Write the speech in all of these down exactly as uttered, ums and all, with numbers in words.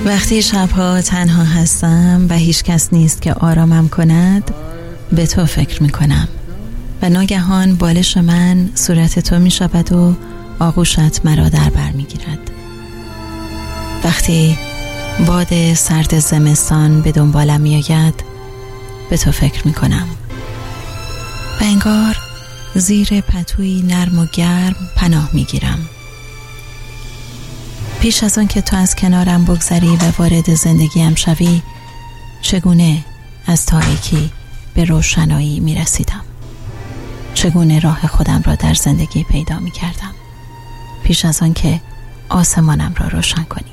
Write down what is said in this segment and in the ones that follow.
وقتی شبها تنها هستم و هیچ کس نیست که آرامم کند، به تو فکر می کنم و ناگهان بالش من صورت تو می شود و آغوشت مرا در بر می گیرد. وقتی باد سرد زمستان به دنبالم می آید، به تو فکر می کنم و انگار زیر پتوی نرم و گرم پناه می گیرم. پیش از آن که تو از کنارم بگذری و وارد زندگیم شوی، چگونه از تاریکی به روشنایی می رسیدم، چگونه راه خودم را در زندگی پیدا می کردم پیش از آن که آسمانم را روشن کنی.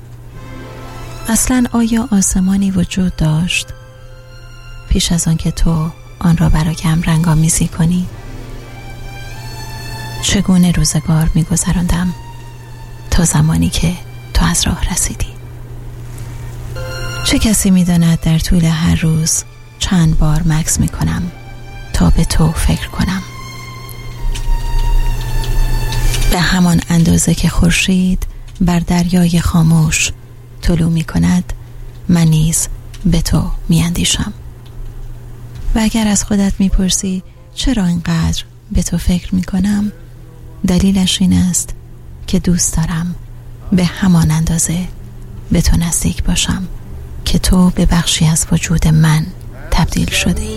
اصلا آیا آسمانی وجود داشت پیش از آن که تو آن را برایم رنگ‌آمیزی کنی؟ چگونه روزگار می گذراندم تا زمانی که تو از راه رسیدی؟ چه کسی می داند در طول هر روز چند بار مکث می کنم تا به تو فکر کنم. به همان اندازه که خورشید بر دریای خاموش طلوع می کند، من نیز به تو می اندیشم. و اگر از خودت می پرسی چرا اینقدر به تو فکر می کنم، دلیلش این است که دوست دارم به همان اندازه به تو نزدیک باشم که تو به بخشی از وجود من تبدیل شده ای.